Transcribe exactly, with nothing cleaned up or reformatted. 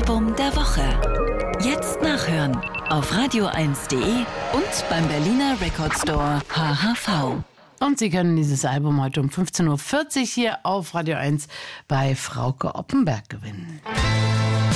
Album der Woche. Jetzt nachhören auf radio eins punkt de und beim Berliner Record Store H H V. Und Sie können dieses Album heute um fünfzehn Uhr vierzig hier auf Radio eins bei Frauke Oppenberg gewinnen.